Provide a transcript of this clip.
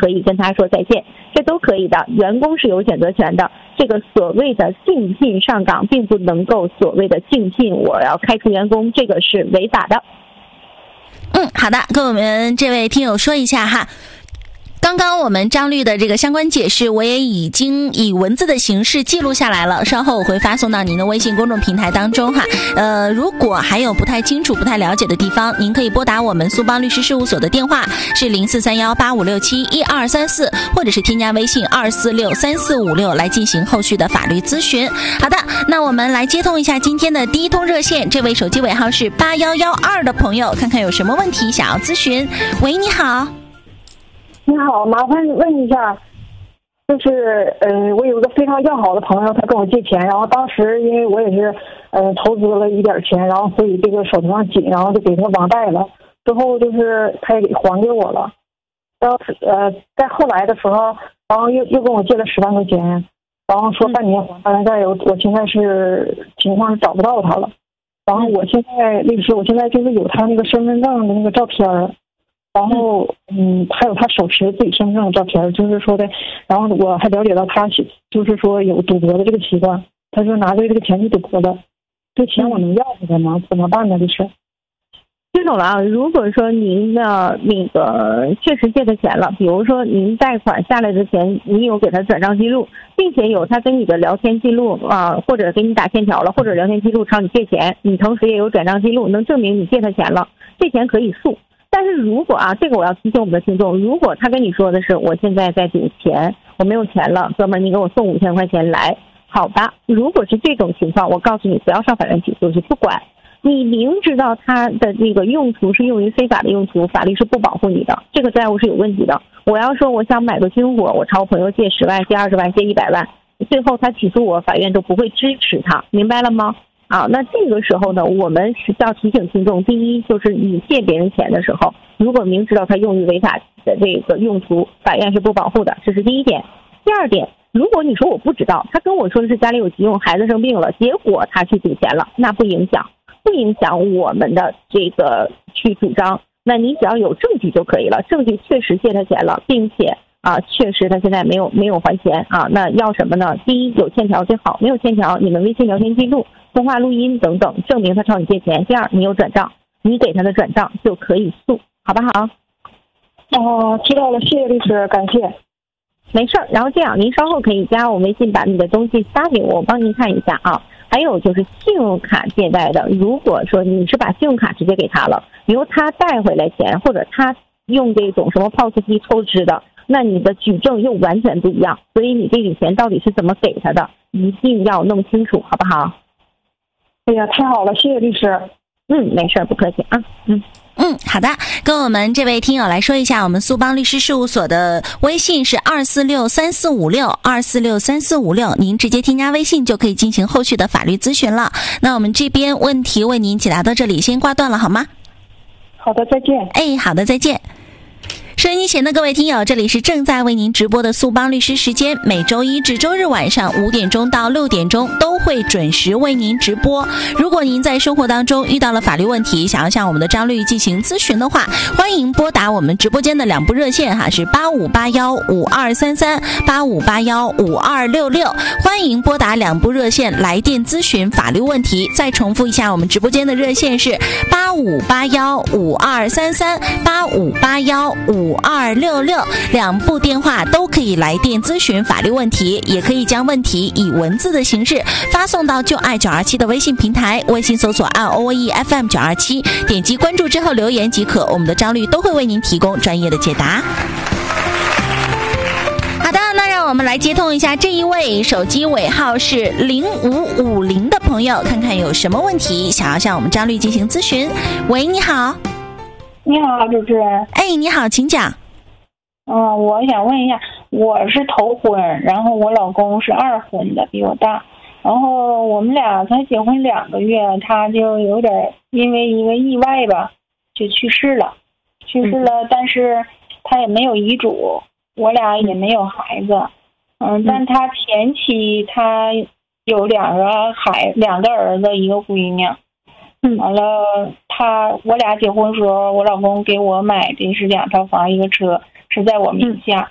可以跟他说再见，这都可以的。员工是有选择权的。这个所谓的竞聘上岗，并不能够所谓的竞聘我要开除员工，这个是违法的。 好的，跟我们这位听友说一下哈。刚刚我们张律的这个相关解释，我也已经以文字的形式记录下来了，稍后我会发送到您的微信公众平台当中哈。如果还有不太清楚、不太了解的地方，您可以拨打我们苏邦律师事务所的电话是043185671234，或者是添加微信2463456来进行后续的法律咨询。好的，那我们来接通一下今天的第一通热线，这位手机尾号是8112的朋友，看看有什么问题想要咨询。喂，你好。 你好，麻烦问一下，就是我有一个非常要好的朋友，他跟我借钱，然后当时因为我也是投资了一点钱，然后所以这个手头上紧，然后就给他网贷了，之后就是他也给还给我了，然后在后来的时候，然后又跟我借了10万块钱，然后说半年还，半年我现在是情况是找不到他了，然后我现在律师，我现在就是有他那个身份证的那个照片，然后还有他手持自己身份证的照片，就是说的，然后我还了解到他就是说有赌博的这个习惯，他说拿着这个钱去赌博的，这钱我能要回来吗？怎么办呢？这是听懂了啊。如果说您的那个确实借他钱了，比如说您贷款下来的钱，你有给他转账记录，并且有他跟你的聊天记录啊，或者给你打欠条了，或者聊天记录朝你借钱，你同时也有转账记录，能证明你借他钱了，这钱可以诉。但是如果啊，这个我要提醒我们的听众，如果他跟你说的是我现在在赌钱，我没有钱了，哥们儿你给我送5000块钱来，好吧，如果是这种情况，我告诉你不要上法院起诉，去不管。你明知道他的这个用途是用于非法的用途，法律是不保护你的，这个债务是有问题的。我要说我想买个军火，我朝我朋友借10万、借20万、借100万，最后他起诉我，法院都不会支持他，明白了吗？啊，那这个时候呢，我们是要提醒听众，第一就是你借别人钱的时候，如果明知道他用于违法的这个用途，法院是不保护的，这是第一点。第二点，如果你说我不知道，他跟我说的是家里有急用，孩子生病了，结果他去赌钱了，那不影响我们的这个去主张，那你只要有证据就可以了，证据确实借他钱了，并且确实他现在没有还钱啊，那要什么呢？第一，有欠条最好，没有欠条，你们微信聊天记录、通话录音等等证明他朝你借钱。第二，你有转账，你给他的转账就可以诉，好不好？ 哦，知道了，谢谢律师，感谢。 没事儿，然后这样，您稍后可以加我微信，把你的东西发给我，我帮您看一下啊。还有就是信用卡借贷的，如果说你是把信用卡直接给他了，由他带回来钱，或者他用这种什么 POS 机抽支的，那你的举证又完全不一样，所以你这笔钱到底是怎么给他的，一定要弄清楚，好不好？ 哎呀，太好了，谢谢律师。 没事，不客气啊。 好的，跟我们这位听友来说一下，我们苏邦律师事务所的微信是2463456，2463456，您直接添加微信就可以进行后续的法律咨询了。那我们这边问题为您解答到这里，先挂断了好吗？ 好的，再见。 好的，再见。收音机前的各位听友，这里是正在为您直播的苏邦律师时间，每周一至周日晚上5点钟到6点钟都会准时为您直播。如果您在生活当中遇到了法律问题，想要向我们的张律进行咨询的话，欢迎拨打我们直播间的2部热线哈，是85815233、85815266，欢迎拨打2部热线来电咨询法律问题。再重复一下，我们直播间的热线是85815233、85815266，2部电话都可以来电咨询法律问题，也可以将问题以文字的形式发送到就爱927的微信平台，微信搜索ROEFM927，点击关注之后留言即可，我们的张律都会为您提供专业的解答。好的，那让我们来接通一下这一位手机尾号是0550的朋友，看看有什么问题想要向我们张律进行咨询。喂，你好。 你好，主持人。 你好，请讲。 我想问一下，我是头婚，然后我老公是二婚的，比我大，然后我们俩才结婚2个月，他就有点因为一个意外吧，就去世了，但是他也没有遗嘱，我俩也没有孩子，但他前妻他有2个儿子1个闺娘。完了，我俩结婚的时候，我老公给我买的是2套房1个车，是在我名下。